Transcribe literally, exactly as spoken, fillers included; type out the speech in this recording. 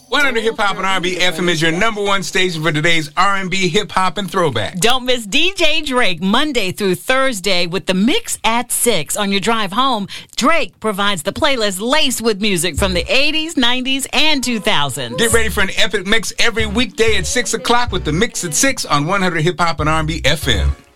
one hundred Hip Hop and R and B F M is your number one station for today's R and B, hip hop, and throwback. Don't miss D J Drake Monday through Thursday with the Mix at six. On your drive home, Drake provides the playlist laced with music from the eighties, nineties, and two thousands. Get ready for an epic mix every weekday at six o'clock with the Mix at six on one hundred Hip Hop and R and B F M.